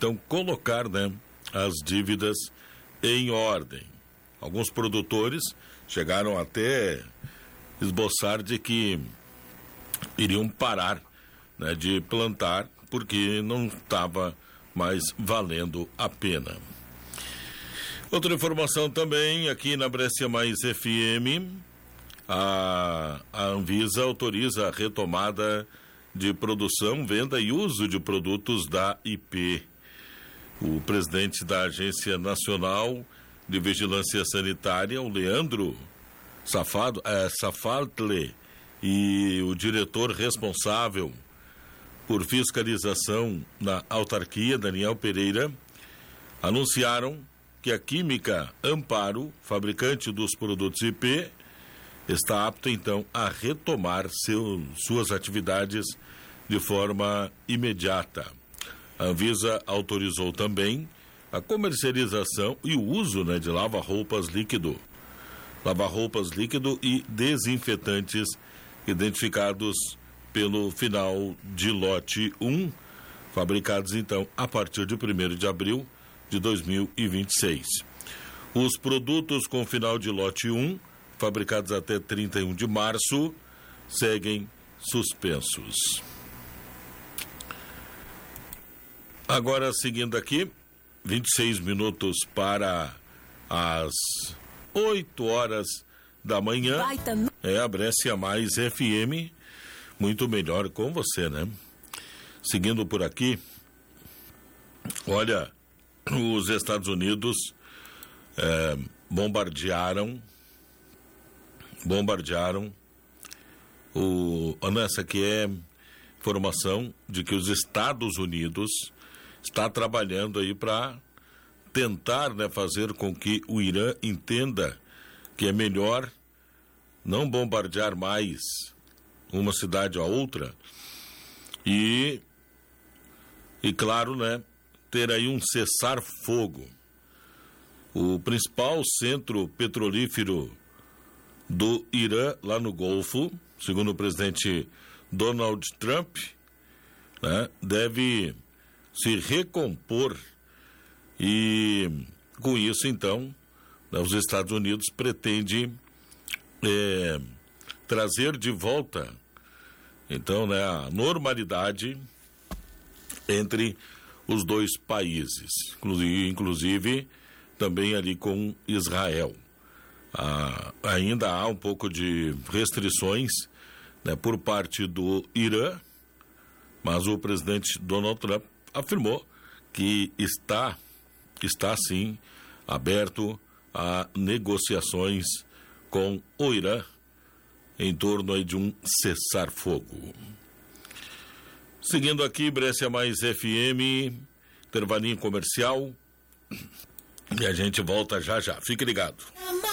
então colocar, né, as dívidas em ordem. Alguns produtores chegaram até esboçar de que iriam parar, né, de plantar porque não estava mais valendo a pena. Outra informação também aqui na Brescia Mais FM, a Anvisa autoriza a retomada de produção, venda e uso de produtos da IP. O presidente da Agência Nacional de Vigilância Sanitária, o Leandro Safadle, e o diretor responsável por fiscalização na autarquia, Daniel Pereira, anunciaram que a Química Amparo, fabricante dos produtos IP, está apta então a retomar suas atividades de forma imediata. A Anvisa autorizou também a comercialização e o uso, né, de lava-roupas líquido e desinfetantes identificados pelo final de lote 1, fabricados então a partir de 1º de abril de 2026. Os produtos com final de lote 1, fabricados até 31 de março, seguem suspensos. Agora, seguindo aqui, 26 minutos para as 8 horas da manhã. É a Brescia Mais FM, muito melhor com você, né? Seguindo por aqui, olha, os Estados Unidos bombardearam essa aqui é informação de que os Estados Unidos está trabalhando aí para tentar, né, fazer com que o Irã entenda que é melhor não bombardear mais uma cidade a outra e claro, né, ter aí um cessar-fogo. O principal centro petrolífero do Irã, lá no Golfo, segundo o presidente Donald Trump, né, deve se recompor e com isso então, né, os Estados Unidos pretendem trazer de volta então, né, a normalidade entre os dois países, inclusive também ali com Israel. Ainda há um pouco de restrições, né, por parte do Irã, mas o presidente Donald Trump afirmou que está sim aberto a negociações com o Irã em torno aí de um cessar-fogo. Seguindo aqui, Brescia Mais FM, intervalinho comercial, e a gente volta já já. Fique ligado.